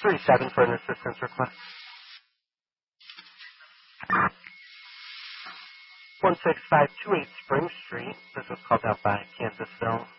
37 for an assistance request. 16528 Spring Street. This was called out by Kansasville.